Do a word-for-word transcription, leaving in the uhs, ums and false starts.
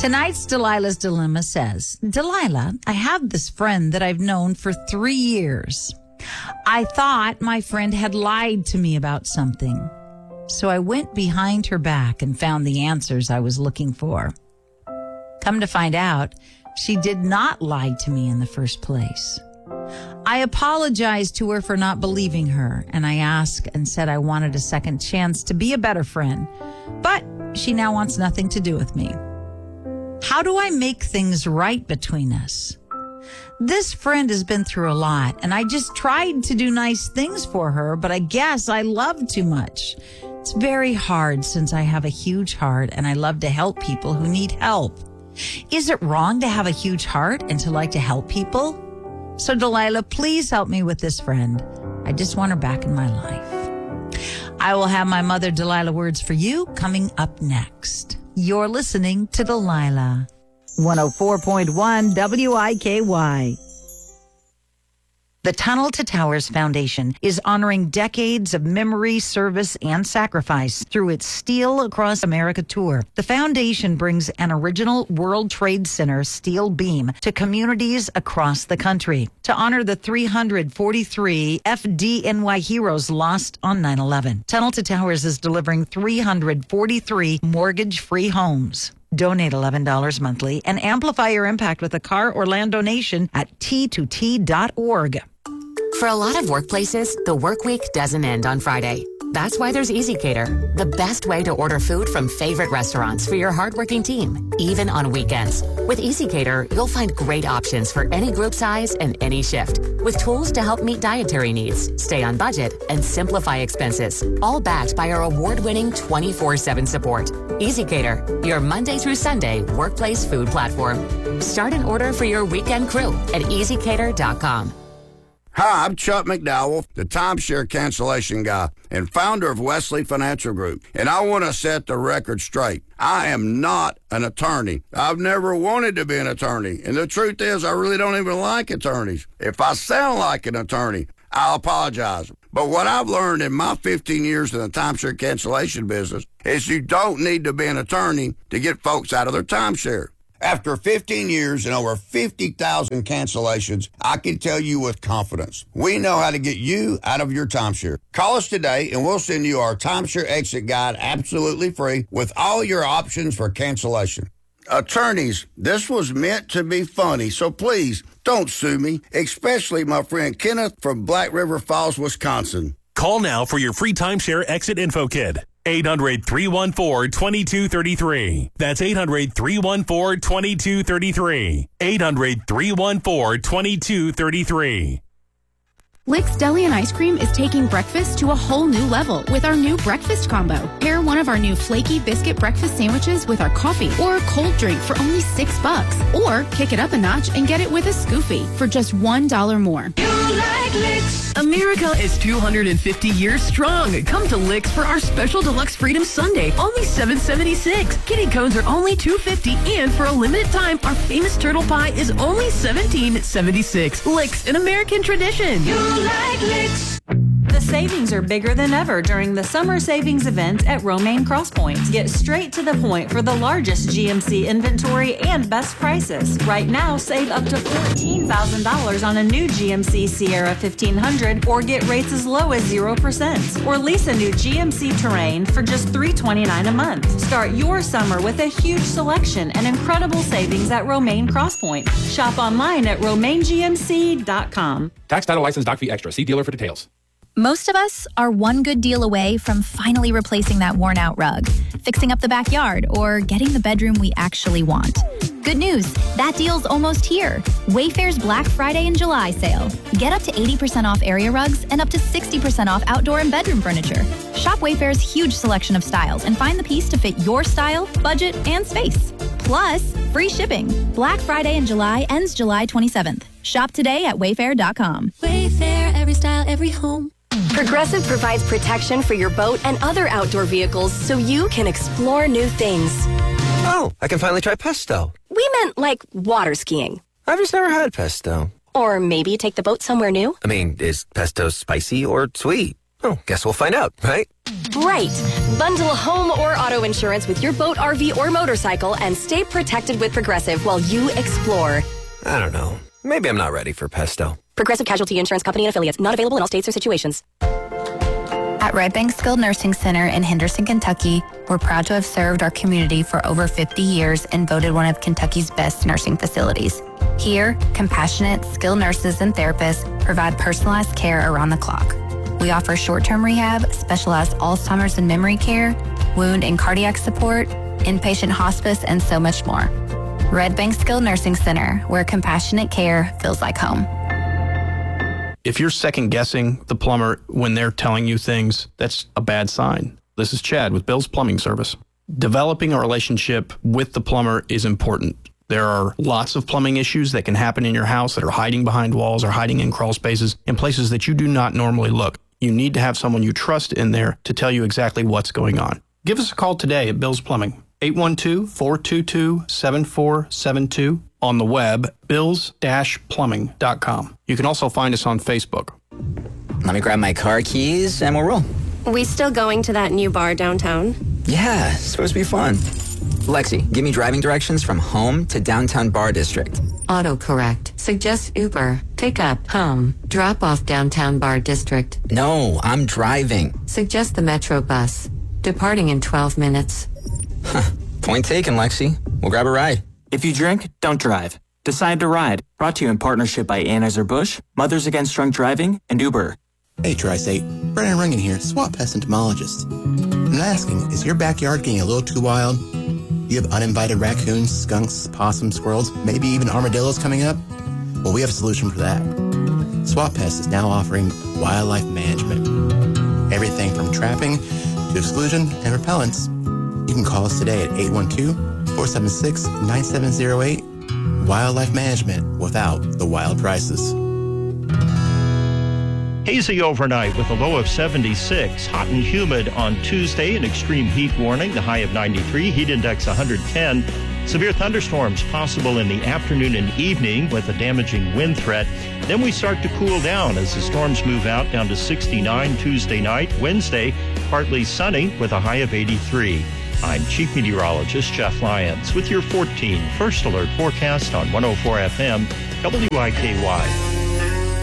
Tonight's Delilah's Dilemma says, Delilah, I have this friend that I've known for three years. I thought my friend had lied to me about something. So I went behind her back and found the answers I was looking for. Come to find out, she did not lie to me in the first place. I apologized to her for not believing her, and I asked and said I wanted a second chance to be a better friend, but she now wants nothing to do with me. How do I make things right between us? This friend has been through a lot, and I just tried to do nice things for her, but I guess I love too much. It's very hard since I have a huge heart, and I love to help people who need help. Is it wrong to have a huge heart and to like to help people? So, Delilah, please help me with this friend. I just want her back in my life. I will have my mother, Delilah, words for you coming up next. You're listening to Delilah. one oh four point one W I K Y. The Tunnel to Towers Foundation is honoring decades of memory, service, and sacrifice through its Steel Across America tour. The foundation brings an original World Trade Center steel beam to communities across the country to honor the three hundred forty-three F D N Y heroes lost on nine eleven. Tunnel to Towers is delivering three hundred forty-three mortgage-free homes. Donate eleven dollars monthly and amplify your impact with a car or land donation at T two T dot org. For a lot of workplaces, the work week doesn't end on Friday. That's why there's EasyCater, the best way to order food from favorite restaurants for your hardworking team, even on weekends. With EasyCater, you'll find great options for any group size and any shift, with tools to help meet dietary needs, stay on budget, and simplify expenses, all backed by our award-winning twenty-four seven support. EasyCater, your Monday through Sunday workplace food platform. Start an order for your weekend crew at easy cater dot com. Hi, I'm Chuck McDowell, the timeshare cancellation guy and founder of Wesley Financial Group, and I want to set the record straight. I am not an attorney. I've never wanted to be an attorney, and the truth is I really don't even like attorneys. If I sound like an attorney, I'll apologize. But what I've learned in my fifteen years in the timeshare cancellation business is you don't need to be an attorney to get folks out of their timeshare. After fifteen years and over fifty thousand cancellations, I can tell you with confidence, we know how to get you out of your timeshare. Call us today and we'll send you our timeshare exit guide absolutely free with all your options for cancellation. Attorneys, this was meant to be funny, so please don't sue me, especially my friend Kenneth from Black River Falls, Wisconsin. Call now for your free timeshare exit info kit. eight hundred, three one four, two two three three. That's eight hundred, three one four, two two three three. eight hundred, three one four, two two three three. Lick's Deli and Ice Cream is taking breakfast to a whole new level with our new breakfast combo. Pair one of our new flaky biscuit breakfast sandwiches with our coffee or a cold drink for only six bucks. Or kick it up a notch and get it with a Scoofy for just one dollar more. You like Licks. America is two hundred fifty years strong. Come to Licks for our special deluxe Freedom Sunday, only seven seventy-six. Kitty cones are only two fifty, and for a limited time, our famous turtle pie is only seventeen seventy-six. Licks, an American tradition. You like Licks. The savings are bigger than ever during the summer savings event at Romaine Crosspoint. Get straight to the point for the largest G M C inventory and best prices. Right now, save up to fourteen thousand dollars on a new G M C Sierra fifteen hundred or get rates as low as zero percent. Or lease a new G M C Terrain for just three hundred twenty-nine dollars a month. Start your summer with a huge selection and incredible savings at Romaine Crosspoint. Shop online at romaine g m c dot com. Tax, title, license, doc fee extra. See dealer for details. Most of us are one good deal away from finally replacing that worn-out rug, fixing up the backyard, or getting the bedroom we actually want. Good news, that deal's almost here. Wayfair's Black Friday and July sale. Get up to eighty percent off area rugs and up to sixty percent off outdoor and bedroom furniture. Shop Wayfair's huge selection of styles and find the piece to fit your style, budget, and space. Plus, free shipping. Black Friday in July ends July twenty-seventh. Shop today at wayfair dot com. Wayfair, every style, every home. Progressive provides protection for your boat and other outdoor vehicles so you can explore new things. Oh, I can finally try pesto. We meant like water skiing. I've just never had pesto. Or maybe take the boat somewhere new. I mean, is pesto spicy or sweet? Oh, guess we'll find out, right? Right. Bundle home or auto insurance with your boat, R V, or motorcycle and stay protected with Progressive while you explore. I don't know. Maybe I'm not ready for pesto. Progressive Casualty Insurance Company and Affiliates. Not available in all states or situations. At Red Bank Skilled Nursing Center in Henderson, Kentucky, we're proud to have served our community for over fifty years and voted one of Kentucky's best nursing facilities. Here, compassionate, skilled nurses and therapists provide personalized care around the clock. We offer short-term rehab, specialized Alzheimer's and memory care, wound and cardiac support, inpatient hospice, and so much more. Red Bank Skilled Nursing Center, where compassionate care feels like home. If you're second-guessing the plumber when they're telling you things, that's a bad sign. This is Chad with Bill's Plumbing Service. Developing a relationship with the plumber is important. There are lots of plumbing issues that can happen in your house that are hiding behind walls or hiding in crawl spaces in places that you do not normally look. You need to have someone you trust in there to tell you exactly what's going on. Give us a call today at Bill's Plumbing, eight one two, four two two, seven four seven two. On the web, bills dash plumbing dot com. You can also find us on Facebook. Let me grab my car keys and we'll roll. We still going to that new bar downtown? Yeah, it's supposed to be fun. Lexi, give me driving directions from home to downtown bar district. Autocorrect. Suggest Uber. Pick up home. Drop off downtown bar district. No, I'm driving. Suggest the Metro bus. Departing in twelve minutes. Huh. Point taken, Lexi. We'll grab a ride. If you drink, don't drive. Decide to ride. Brought to you in partnership by Anheuser-Busch, Mothers Against Drunk Driving, and Uber. Hey, Tri-State. Brennan Rungan here, Swap Pest Entomologist. I'm asking, is your backyard getting a little too wild? Do you have uninvited raccoons, skunks, possums, squirrels, maybe even armadillos coming up? Well, we have a solution for that. Swap Pest is now offering wildlife management. Everything from trapping to exclusion and repellents. You can call us today at eight one two, four seven six, nine seven zero eight. Wildlife management without the wild prices. Hazy overnight with a low of seventy-six. Hot and humid on Tuesday. An extreme heat warning. The high of ninety-three. Heat index one hundred ten. Severe thunderstorms possible in the afternoon and evening with a damaging wind threat. Then we start to cool down as the storms move out down to sixty-nine Tuesday night. Wednesday, partly sunny with a high of eighty-three. I'm Chief Meteorologist Jeff Lyons with your fourteen First Alert forecast on one oh four F M W I K Y.